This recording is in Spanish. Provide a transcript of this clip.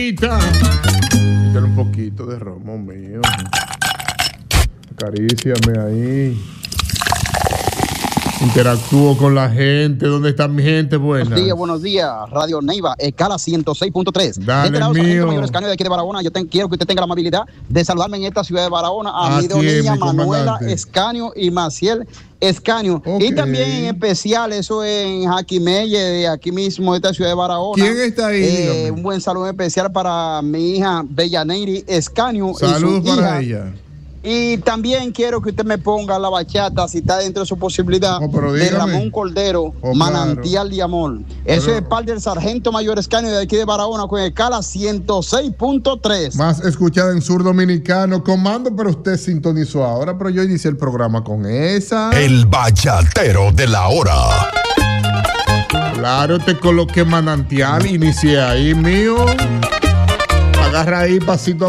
mamita. Quítale un poquito de romo mío. Acaríciame ahí. Interactúo con la gente. ¿Dónde está mi gente? Buenas. Buenos días. Radio Neiva, escala 106.3. Dale, mío. Mayor Escanio de aquí de Barahona. Quiero que usted tenga la amabilidad de saludarme en esta ciudad de Barahona a mi ¿Quién, niña mi Manuela comandante? Escanio y Maciel Escanio. Okay. Y también en especial, eso en Jaquimelle, de aquí mismo, de esta ciudad de Barahona. ¿Quién está ahí? Dígame. Un buen saludo especial para mi hija Bellaneiri Escanio. Saludos y su para hija. ella. Y también quiero que usted me ponga la bachata, si está dentro de su posibilidad, pero de dígame. Ramón Cordero, Claro. Manantial de Amor. Eso Pero- es parte del Sargento Mayor Escanio de aquí de Barahona con escala 106.3. Más escuchada en sur dominicano. Comando, pero usted sintonizó ahora, pero yo inicié el programa con esa. El bachatero de la hora. Claro, te coloqué Manantial, inicié ahí, mío. Agarra ahí, pasito